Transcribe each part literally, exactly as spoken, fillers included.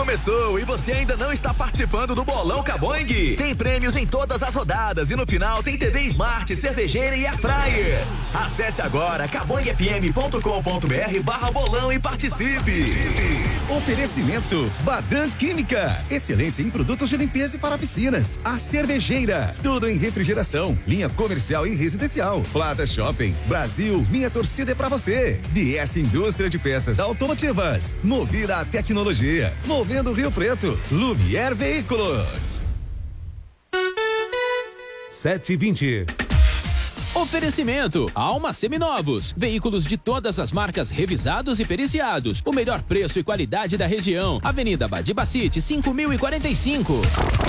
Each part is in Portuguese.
começou e você ainda não está participando do Bolão Caboing? Tem prêmios em todas as rodadas e no final tem T V Smart, cervejeira e airfryer. Acesse agora caboing f m ponto com ponto b r barra bolão e participe. Oferecimento Badan Química. Excelência em produtos de limpeza e para piscinas. A Cervejeira. Tudo em refrigeração. Linha comercial e residencial. Plaza Shopping. Brasil, minha torcida é pra você. D S Indústria de Peças Automotivas. Movida a tecnologia. Movendo Rio Preto. Lumière Veículos. sete e vinte. Oferecimento Alma Seminovos, veículos de todas as marcas revisados e periciados, o melhor preço e qualidade da região. Avenida Badibacite, cinco mil e quarenta e cinco.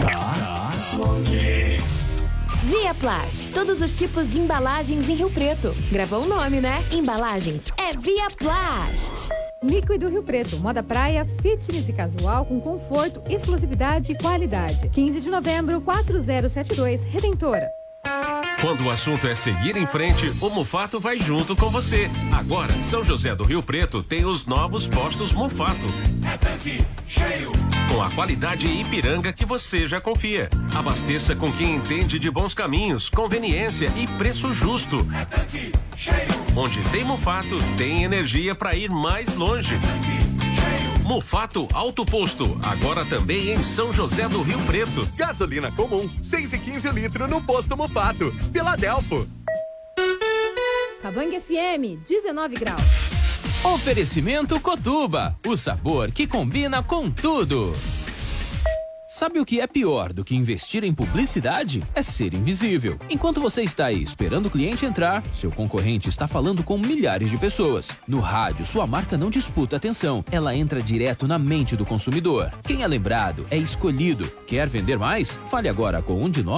Via Plast, todos os tipos de embalagens em Rio Preto. Gravou o nome, né? Embalagens é Via Plast. Líquido Rio Preto, moda praia, fitness e casual com conforto, exclusividade e qualidade. quinze de novembro, quatro zero sete dois, Redentora. Quando o assunto é seguir em frente, o Mufato vai junto com você. Agora, São José do Rio Preto tem os novos postos Mufato. É tanque cheio. Com a qualidade Ipiranga que você já confia. Abasteça com quem entende de bons caminhos, conveniência e preço justo. É tanque cheio. Onde tem Mufato, tem energia para ir mais longe. É tanque cheio. Mufato Alto Posto, agora também em São José do Rio Preto. Gasolina comum, seis e quinze o litro no posto Mufato. Filadelfo. Cabangue F M, dezenove graus. Oferecimento Cotuba, o sabor que combina com tudo. Sabe o que é pior do que investir em publicidade? É ser invisível. Enquanto você está aí esperando o cliente entrar, seu concorrente está falando com milhares de pessoas. No rádio, sua marca não disputa atenção, ela entra direto na mente do consumidor. Quem é lembrado é escolhido. Quer vender mais? Fale agora com um de nós.